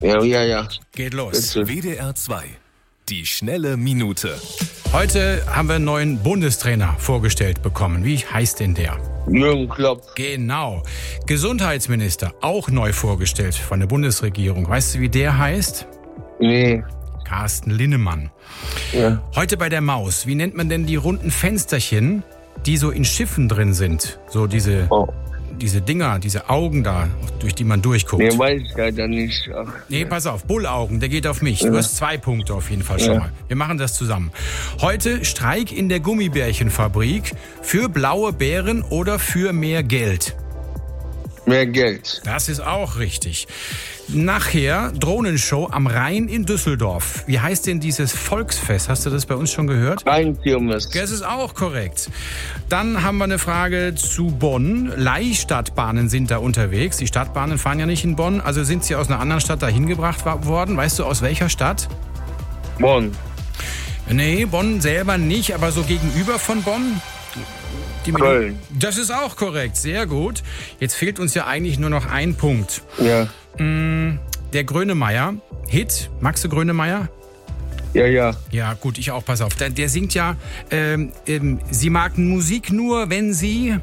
Ja. Geht los. Bitte. WDR 2. Die schnelle Minute. Heute haben wir einen neuen Bundestrainer vorgestellt bekommen. Wie heißt denn der? Jürgen Klopp. Genau. Gesundheitsminister, auch neu vorgestellt von der Bundesregierung. Weißt du, wie der heißt? Nee. Carsten Linnemann. Ja. Heute bei der Maus. Wie nennt man denn die runden Fensterchen, die so in Schiffen drin sind? So diese Dinger, diese Augen da, durch die man durchguckt. Nee, weiß ich leider nicht. Ach, Nee, pass auf, Bullaugen, der geht auf mich. Du hast 2 Punkte auf jeden Fall schon mal. Wir machen das zusammen. Heute Streik in der Gummibärchenfabrik für blaue Bären oder für mehr Geld. mehr Geld. Das ist auch richtig. Nachher Drohnenshow am Rhein in Düsseldorf. Wie heißt denn dieses Volksfest? Hast du das bei uns schon gehört? Rheinkirmes. Das ist auch korrekt. Dann haben wir eine Frage zu Bonn. Leihstadtbahnen sind da unterwegs. Die Stadtbahnen fahren ja nicht in Bonn, also sind sie aus einer anderen Stadt dahin gebracht worden. Weißt du, aus welcher Stadt? Bonn. Nee, Bonn selber nicht, aber so gegenüber von Bonn. Köln. Das ist auch korrekt, sehr gut. Jetzt fehlt uns ja eigentlich nur noch ein Punkt. Ja. Der Grönemeyer, Hit, magst du Grönemeyer? Ja. Ja, gut, ich auch, pass auf. Der singt ja, sie mag Musik nur, wenn sie...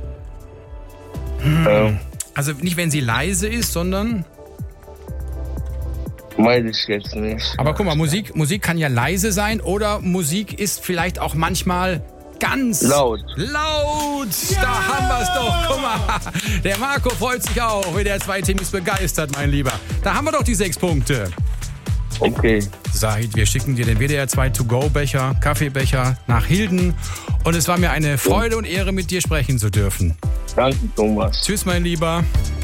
Also nicht, wenn sie leise ist, sondern... Weiß ich jetzt nicht. Aber guck mal, Musik kann ja leise sein oder Musik ist vielleicht auch manchmal ganz... Laut. Ja! Da haben wir es doch. Guck mal, der Marco freut sich auch. WDR 2 Team ist begeistert, mein Lieber. Da haben wir doch die 6 Punkte. Okay. Sahid, wir schicken dir den WDR 2 To-Go-Becher, Kaffeebecher nach Hilden. Und es war mir eine Freude und Ehre, mit dir sprechen zu dürfen. Danke, Thomas. Tschüss, mein Lieber.